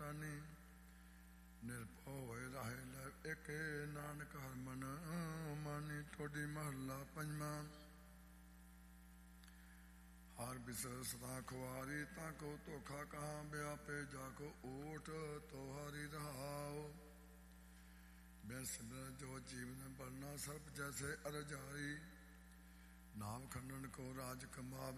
ਤਾਨੀ ਨਿਰਭਉ ਹੋਏ ਰਹੇ ਲੈ ਇੱਕ ਨਾਨਕ ਹਰਮਨ ਮਾਨੀ। ਠੋਡੀ ਮਹੱਲਾ ਪੰਜਵਾਂ। ਹਰ ਬਿਸਰ ਸਦਾ ਖੁਆਰੀ ਤਾਂ ਕੋ ਧੋਖਾ ਕਹਾਂ ਵਿਆਪੇ ਜਾ ਕੋ ਊਠ ਤੁਹਾਰੀ ਰਹਾਓ। ਮੈਂ ਸਿਮਰ ਜੋ ਜੀਵਨ ਬਰਨਾ ਸਰਪ ਜੈਸੇ ਅਰਜਾਈ ਨਾਮ ਖੰਡਨ ਕੋ ਰਾਜ ਕਮਾਵੇ